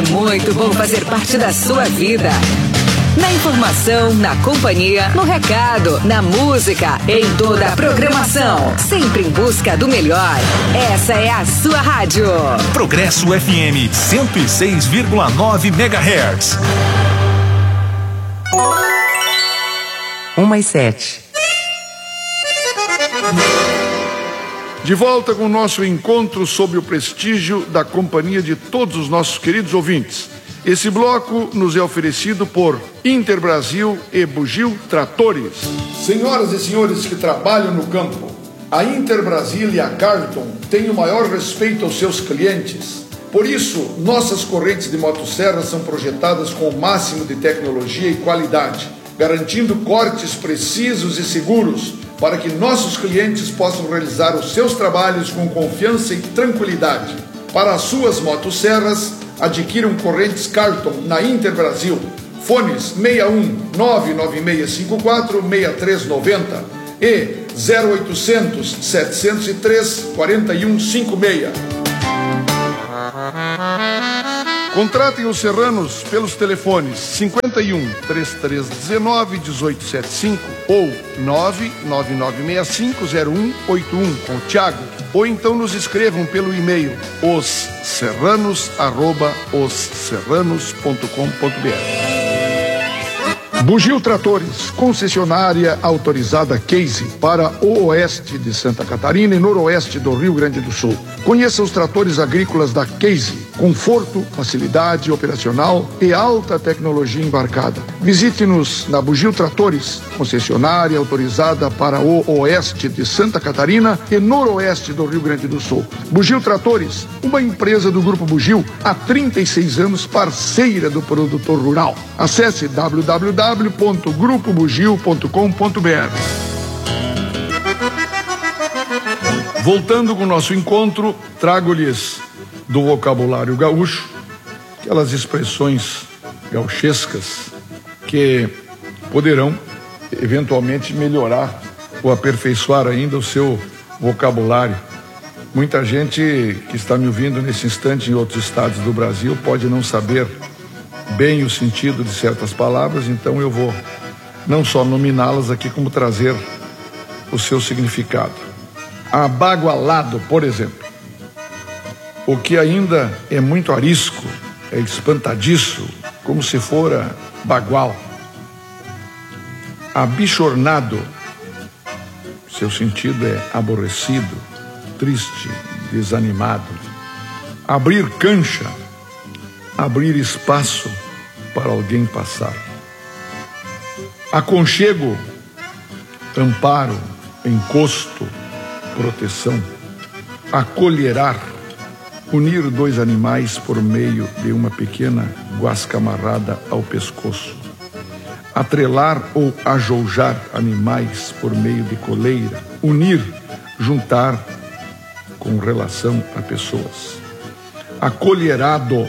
É muito bom fazer parte da sua vida. Na informação, na companhia, no recado, na música, em toda a programação. Sempre em busca do melhor. Essa é a sua rádio. Progresso FM 106,9 MHz. 1:07. De volta com o nosso encontro sob o prestígio da companhia de todos os nossos queridos ouvintes. Esse bloco nos é oferecido por Interbrasil e Bugio Tratores. Senhoras e senhores que trabalham no campo, a Interbrasil e a Carlton têm o maior respeito aos seus clientes. Por isso, nossas correntes de motosserra são projetadas com o máximo de tecnologia e qualidade, garantindo cortes precisos e seguros para que nossos clientes possam realizar os seus trabalhos com confiança e tranquilidade. Para as suas motosserras, adquiram correntes Carlton na Interbrasil. Fones 61 99654 6390 e 0800 703 4156. Contratem os serranos pelos telefones 51 3319 1875 ou 99965 0181 com o Thiago, ou então nos escrevam pelo e-mail osserranos@osserranos.com.br. Bugio Tratores, concessionária autorizada Case para o oeste de Santa Catarina e noroeste do Rio Grande do Sul. Conheça os tratores agrícolas da Case, conforto, facilidade operacional e alta tecnologia embarcada. Visite-nos na Bugio Tratores, concessionária autorizada para o oeste de Santa Catarina e noroeste do Rio Grande do Sul. Bugio Tratores, uma empresa do Grupo Bugio, há 36 anos parceira do produtor rural. Acesse www.grupobugio.com.br. Voltando com o nosso encontro, trago-lhes do vocabulário gaúcho aquelas expressões gauchescas que poderão eventualmente melhorar ou aperfeiçoar ainda o seu vocabulário. Muita gente que está me ouvindo nesse instante em outros estados do Brasil pode não saber bem o sentido de certas palavras, então eu vou não só nominá-las aqui, como trazer o seu significado. Abagualado, por exemplo. O que ainda é muito arisco, é espantadiço, como se fora bagual. Abichornado, seu sentido é aborrecido, triste, desanimado. Abrir cancha, abrir espaço para alguém passar. Aconchego, amparo, encosto, proteção. Acolherar, unir dois animais por meio de uma pequena guasca amarrada ao pescoço. Atrelar ou ajoujar animais por meio de coleira. Unir, juntar com relação a pessoas. Acolherado,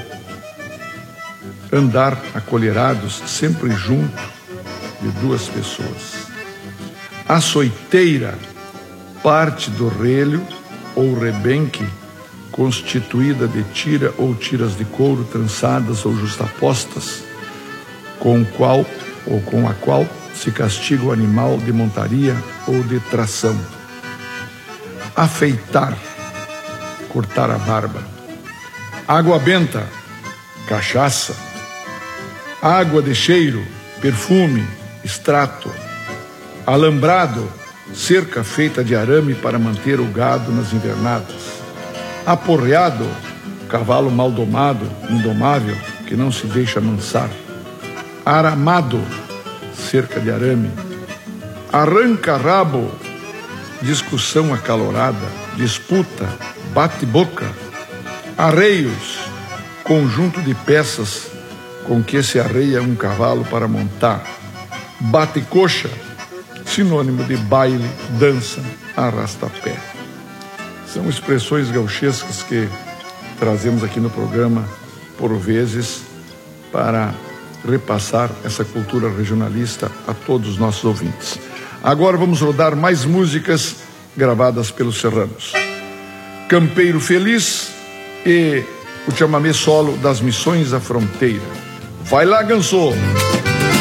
andar acolherados sempre junto de duas pessoas. Açoiteira, parte do relho ou rebenque constituída de tira ou tiras de couro trançadas ou justapostas, com a qual se castiga o animal de montaria ou de tração. Afeitar, cortar a barba. Água benta, cachaça. Água de cheiro, perfume, extrato. Alambrado, cerca feita de arame para manter o gado nas invernadas. Aporreado, cavalo mal domado, indomável, que não se deixa amansar. Aramado, cerca de arame. Arranca-rabo, discussão acalorada, disputa, bate-boca. Arreios, conjunto de peças com que se arreia um cavalo para montar. Bate-coxa, sinônimo de baile, dança, arrasta-pé. São expressões gauchescas que trazemos aqui no programa, por vezes, para repassar essa cultura regionalista a todos os nossos ouvintes. Agora vamos rodar mais músicas gravadas pelos serranos. Campeiro Feliz e o chamamé solo das Missões à Fronteira. Vai lá, Gansô!